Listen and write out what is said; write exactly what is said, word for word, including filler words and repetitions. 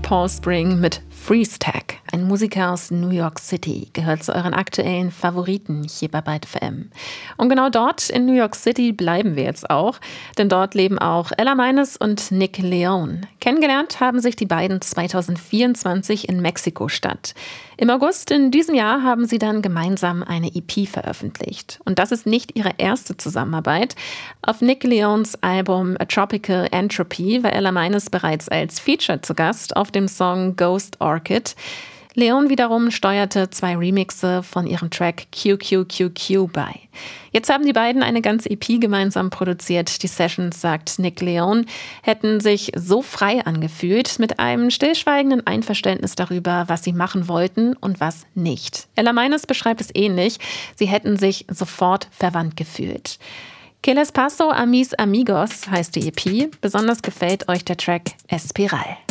Paul Spring mit Freeze-Tag. Ein Musiker aus New York City gehört zu euren aktuellen Favoriten hier bei Byte F M. Und genau dort in New York City bleiben wir jetzt auch, denn dort leben auch Ella Meines und Nick Leone. Kennengelernt haben sich die beiden zwanzig vierundzwanzig in Mexiko-Stadt. Im August in diesem Jahr haben sie dann gemeinsam eine E P veröffentlicht. Und das ist nicht ihre erste Zusammenarbeit. Auf Nick Leones Album A Tropical Entropy war Ella Meines bereits als Feature zu Gast auf dem Song Ghost Orchid. Leone wiederum steuerte zwei Remixe von ihrem Track Q Q Q Q bei. Jetzt haben die beiden eine ganze E P gemeinsam produziert. Die Sessions, sagt Nick Leone, hätten sich so frei angefühlt, mit einem stillschweigenden Einverständnis darüber, was sie machen wollten und was nicht. Ella Meines beschreibt es ähnlich. Sie hätten sich sofort verwandt gefühlt. Que les paso a mis amigos heißt die E P. Besonders gefällt euch der Track Espiral.